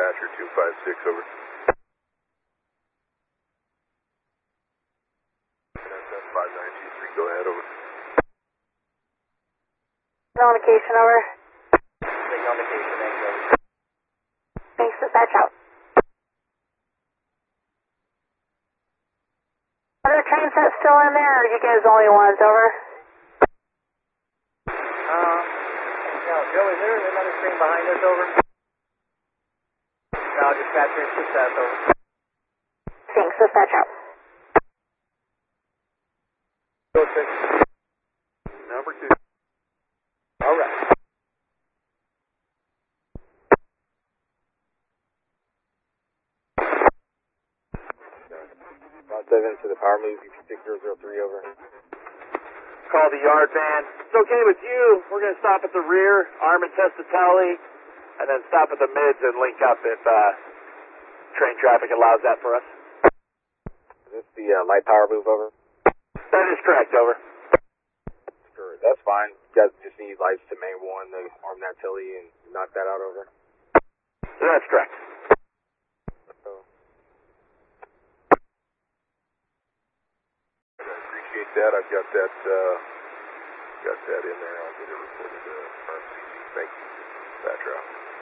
dispatcher 256, over. NSS 5923, go ahead, over. On occasion, over. Take on vacation, thank you. Thanks, dispatch out. Other train sets still in there, or you guys the only ones, over? Yeah, Joe, is there another train behind us, over? No, dispatcher, success, over. Thanks, dispatch out. Go 6. Number 2. All right. Route 7 to the power move, UP6003, over. Call the yard van. It's okay with you. We're going to stop at the rear, arm and test the tally, and then stop at the mids and link up if train traffic allows that for us. Is this the light power move, over? That is correct, over. Sure, that's fine. You guys just need lights to main 1 to arm that tally and knock that out, over. That's correct. Appreciate that. I've got that in there. I'll get it reported to RMCC. Thank you. Dispatcher out.